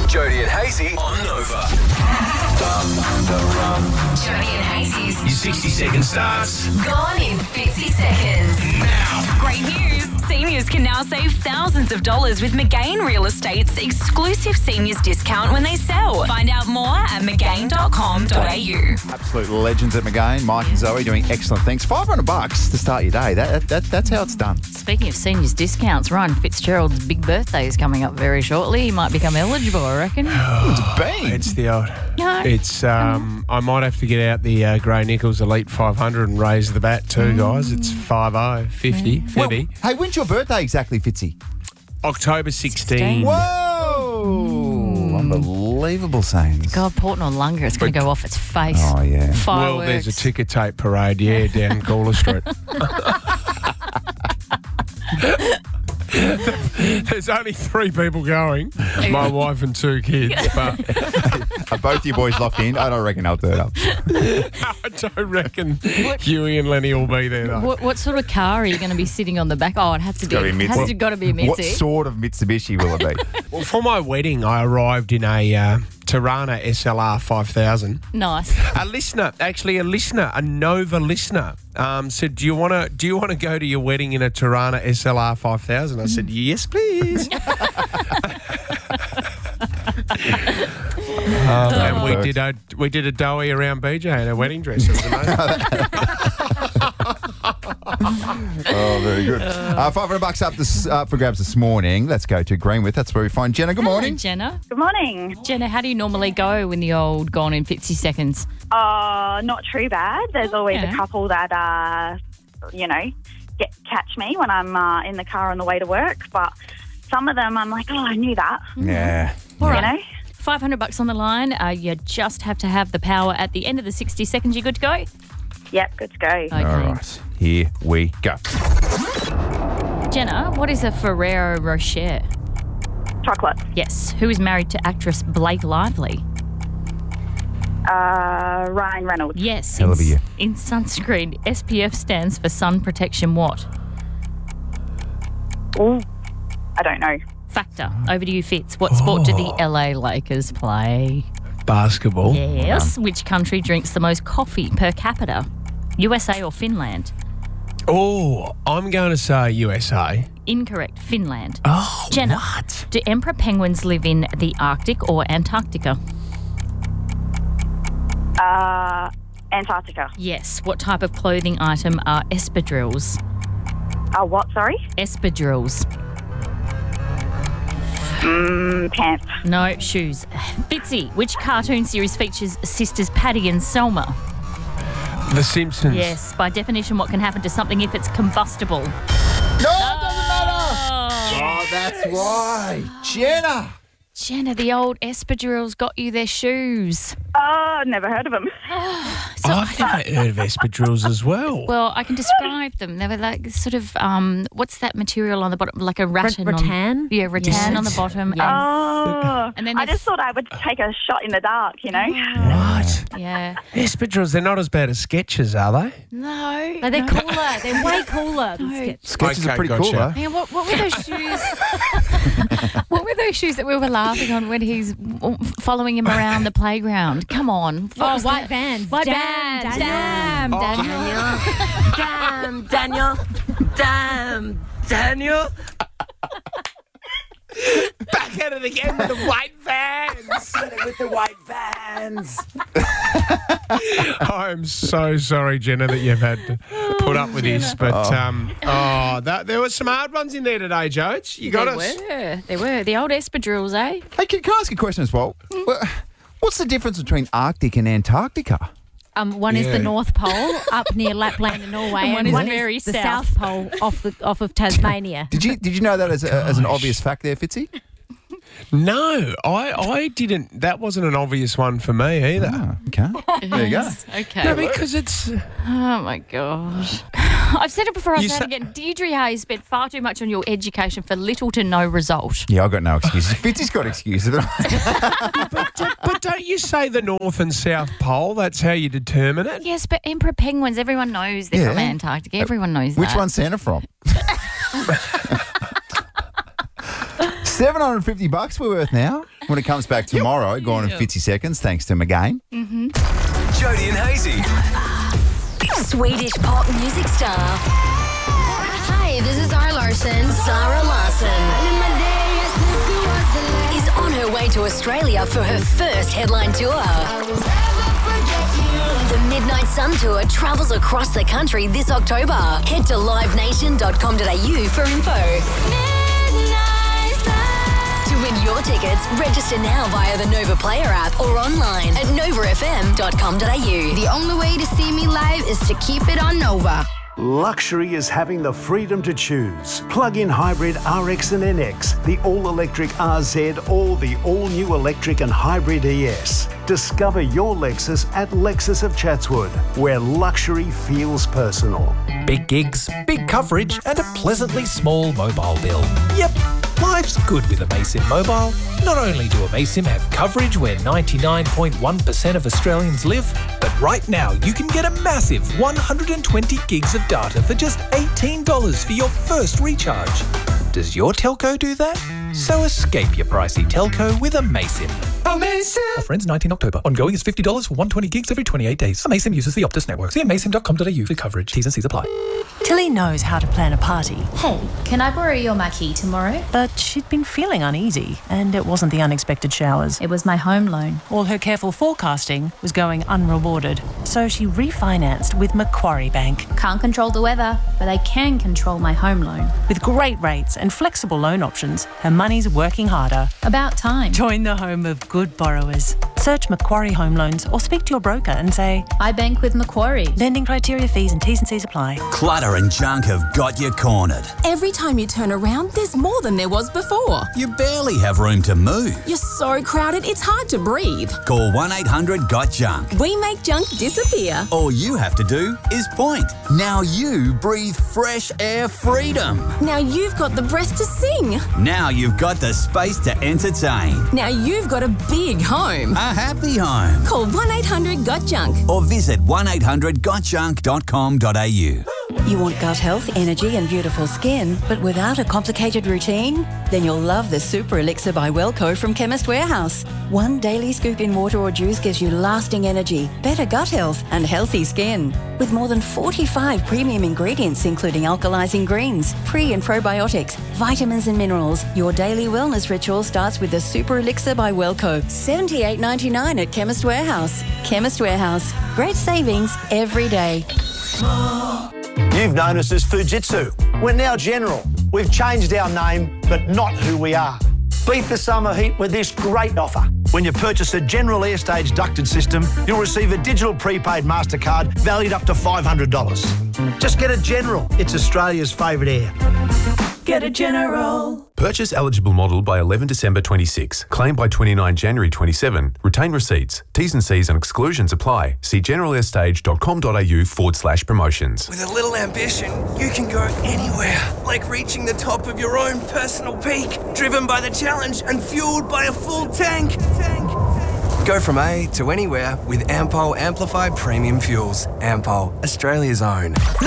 Jody and Hazy on Nova. Jody and Hazy's Your 60-second starts gone in 50 seconds. now. Great news! Seniors can now save thousands of dollars with McGain Real Estate's exclusive seniors discount when they sell. Find out more at mcgain.com.au. Absolute legends at McGain. Mike and Zoe doing excellent things. $500 to start your day. That's how it's done. Speaking of seniors discounts, Ryan Fitzgerald's big birthday is coming up very shortly. He might become eligible, I reckon. It's been. It's the old. No. It's I might have to get out the Grey Nichols Elite 500 and raise the bat too, guys. It's 50. Well, hey, when's your birthday exactly, Fitzy? October 16. Whoa! Unbelievable sayings. God, Port Noarlunga, it's going to go off its face. Oh, yeah. Well, Fireworks. there's a ticker tape parade, down Gawler Street. There's only 3 people going. My wife and 2 kids. But Are both you boys locked in? I don't reckon I'll turn up. I don't reckon Huey and Lenny will be there, though. What sort of car are you going to be sitting on the back? Oh, it has to be. gotta be a Mitsubishi. Got to be a Mitsubishi. What sort of Mitsubishi will it be? Well, for my wedding, I arrived in a Tirana SLR 5000. Nice. A listener, a Nova listener, said, "Do you want to go to your wedding in a Tirana SLR 5000?" I said, "Yes, please." And we did a doughy around BJ in a wedding dress. It was amazing. Oh, very good. $500 up for grabs this morning. Let's go to Greenwith. That's where we find Jenna. Good morning. Hello, Jenna. Good morning. Jenna, how do you normally go in the old gone in 50 seconds? Not too bad. There's always a couple that, catch me when I'm in the car on the way to work. But some of them I'm like, I knew that. Yeah. All right. You know? $500 on the line. You just have to have the power at the end of the 60 seconds. You good to go? Yep, good to go. Okay. All right. Here we go. Jenna, what is a Ferrero Rocher? Chocolate. Yes. Who is married to actress Blake Lively? Ryan Reynolds. Yes. Hell of a year. In sunscreen, SPF stands for sun protection what? Ooh, I don't know. Factor. Over to you, Fitz. What sport do the LA Lakers play? Basketball. Yes. Which country drinks the most coffee per capita? USA or Finland? Oh, I'm going to say USA. Incorrect. Finland. Oh, Jenna, what? do emperor penguins live in the Arctic or Antarctica? Antarctica. Yes. What type of clothing item are espadrilles? What, sorry? Espadrilles. Pants. No, shoes. Fitzy, which cartoon series features sisters Patty and Selma? The Simpsons. Yes. By definition, what can happen to something if it's combustible? No, it doesn't matter. Oh, that's why. Jenna. Jenna, the old espadrilles got you their shoes. Oh, never heard of them. I've never heard of espadrilles as well. Well, I can describe them. They were like sort of, what's that material on the bottom? Like a rattan. Rattan? Rattan on the bottom. Oh, And then I just thought I would take a shot in the dark, you know? Right. Yeah. Espadrilles, they're not as bad as Skechers, are they? No. No, they're cooler. They're way cooler than Skechers. Sketches Okay, are pretty gotcha. cool, though. Man, what were those shoes? What were those shoes that we were laughing on when he's following him around the playground? Come on. What was White that? Vans. White Damn, Vans. Daniel. Damn, Daniel. Back at it again with the white vans. With the white vans. I'm so sorry, Jenna, that you've had to put up with this. But, there were some hard ones in there today, Joe. You got us. They were. The old espadrilles, eh? Hey, can I ask a question as well? What's the difference between Arctic and Antarctica? One is the North Pole up near Lapland and Norway, And one is very the south. South Pole off of Tasmania. Did you know that as an obvious fact there, Fitzy? No, I didn't. That wasn't an obvious one for me either. Oh, okay. There you go. Okay. No, because it's... Oh, my gosh. I've said it before, I'll You say it sa- again. Deirdre Hayes spent far too much on your education for little to no result. Yeah, I've got no excuses. Fitzy's got excuses. But don't you say the North and South Pole? That's how you determine it? Yes, but emperor penguins, everyone knows they're from Yeah. Antarctica. Everyone knows that. Which one's Santa from? $750 we're worth now. when it comes back tomorrow. Go on in 50 seconds. Thanks to McGain. Jody and Hazy. Swedish pop music star. Hi, this is R. Larson. Zara Larsson is on her way to Australia for her first headline tour. The Midnight Sun Tour travels across the country this October. Head to livenation.com.au for info. To win your tickets, register now via the Nova Player app or online at novafm.com.au. The only way to see me live is to keep it on Nova. Luxury is having the freedom to choose. Plug-in hybrid RX and NX, the all-electric RZ or the all-new electric and hybrid ES. Discover your Lexus at Lexus of Chatswood, where luxury feels personal. Big gigs, big coverage, and a pleasantly small mobile bill. Yep, life's good with Amasim Mobile. Not only do Amasim have coverage where 99.1% of Australians live, but right now you can get a massive 120 gigs of data for just $18 for your first recharge. Does your telco do that? So escape your pricey telco with Amasim. Amasim! Offer ends 19 October. Ongoing is $50 for 120 gigs every 28 days. Amasim uses the Optus network. See amasim.com.au for coverage. T's and C's apply. Tilly knows how to plan a party. Hey, can I borrow your marquee tomorrow? But she'd been feeling uneasy, and it wasn't the unexpected showers. It was my home loan. All her careful forecasting was going unrewarded. So she refinanced with Macquarie Bank. Can't control the weather, but I can control my home loan. With great rates and flexible loan options, her money's working harder. About time. Join the home of good borrowers. Search Macquarie Home Loans or speak to your broker and say, I bank with Macquarie. Lending criteria, fees and T's and C's apply. Clutter and junk have got you cornered. Every time you turn around, there's more than there was before. You barely have room to move. You're so crowded, it's hard to breathe. Call 1-800-GOT-JUNK. We make junk disappear. All you have to do is point. Now you breathe fresh air freedom. Now you've got the breath to sing. Now you've got the space to entertain. Now you've got a big home. A happy home. Call 1-800-GOT-JUNK. Or visit 1-800-GOTJUNK.com.au. You want gut health, energy and beautiful skin, but without a complicated routine? Then you'll love the Super Elixir by Wellco from Chemist Warehouse. One daily scoop in water or juice gives you lasting energy, better gut health and healthy skin. With more than 45 premium ingredients including alkalizing greens, pre and probiotics, vitamins and minerals, your daily wellness ritual starts with the Super Elixir by Wellco. $78.99 at Chemist Warehouse. Chemist Warehouse. Great savings every day. You've known us as Fujitsu. We're now General. We've changed our name, but not who we are. Beat the summer heat with this great offer. When you purchase a General Airstage ducted system, you'll receive a digital prepaid MasterCard valued up to $500. Just get a General. It's Australia's favourite air. Get a General. Purchase eligible model by 11 December 26. Claim by 29 January 27. Retain receipts. T's and C's and exclusions apply. See generalairstage.com.au/promotions. With a little ambition, you can go anywhere. Like reaching the top of your own personal peak. Driven by the challenge and fueled by a full tank. Go from A to anywhere with Ampol Amplified Premium Fuels. Ampol, Australia's own.